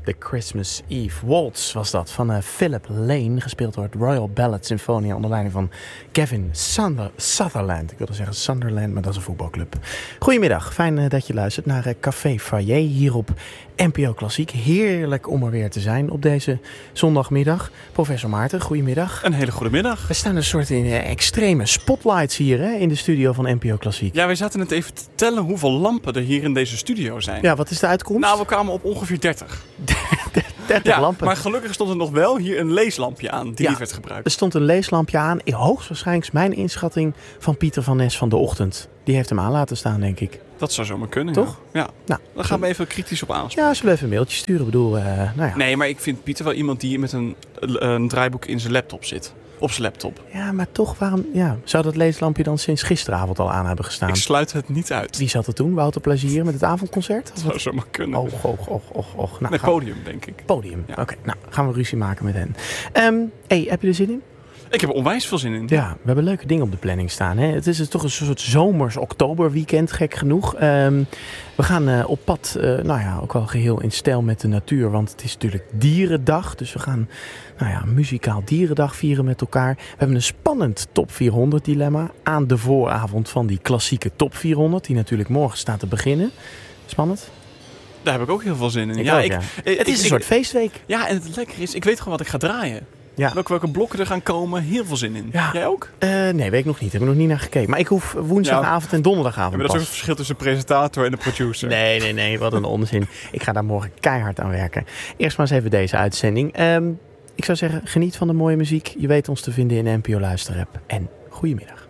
The Christmas Eve Waltz was dat van Philip Lane, gespeeld door het Royal Ballet Sinfonia onder leiding van Kevin Sutherland. Ik wilde zeggen Sunderland, maar dat is een voetbalclub. Goedemiddag, fijn dat je luistert naar Café Foyer hier op NPO Klassiek. Heerlijk om er weer te zijn op deze zondagmiddag. Professor Maarten, goedemiddag. Een hele goede middag. We staan een soort in extreme spotlights hier in de studio van NPO Klassiek. Ja, wij zaten net even te tellen hoeveel lampen er hier in deze studio zijn. Ja, wat is de uitkomst? Nou, we kwamen op ongeveer 30. 30 lampen. Maar gelukkig stond er nog wel hier een leeslampje aan die niet werd gebruikt. Er stond een leeslampje aan. Hoogstwaarschijnlijk is mijn inschatting van Pieter van Nes van de Ochtend. Die heeft hem aan laten staan, denk ik. Dat zou zomaar kunnen, toch? Ja. Nou, daar gaan we even kritisch op aanspreken. Ja, zullen we even een mailtje sturen? Ik bedoel, Nee, maar ik vind Pieter wel iemand die met een draaiboek in zijn laptop zit. Op zijn laptop. Ja, maar toch, waarom? Ja, zou dat leeslampje dan sinds gisteravond al aan hebben gestaan? Ik sluit het niet uit. Wie zat er toen? Wouter Plazier met het avondconcert? Dat zou zomaar kunnen. Och. Nou, nee, podium, denk ik. Podium, ja. Oké. Nou, gaan we ruzie maken met hen. Heb je er zin in? Ik heb er onwijs veel zin in. Ja, we hebben leuke dingen op de planning staan. Hè? Het is toch een soort zomers oktoberweekend, gek genoeg. We gaan op pad, ook wel geheel in stijl met de natuur. Want het is natuurlijk dierendag. Dus we gaan muzikaal dierendag vieren met elkaar. We hebben een spannend top 400 dilemma aan de vooravond van die klassieke top 400. Die natuurlijk morgen staat te beginnen. Spannend? Daar heb ik ook heel veel zin in. Het is een soort feestweek. Ja, en het lekker is, ik weet gewoon wat ik ga draaien. Ja. Welke blokken er gaan komen, heel veel zin in. Ja. Jij ook? Nee, weet ik nog niet. Heb ik nog niet naar gekeken. Maar ik hoef woensdagavond en donderdagavond maar dat is ook het verschil tussen de presentator en de producer. Nee, wat een onzin. Ik ga daar morgen keihard aan werken. Eerst maar eens even deze uitzending. Ik zou zeggen, geniet van de mooie muziek. Je weet ons te vinden in de NPO Luisterapp. En goedemiddag.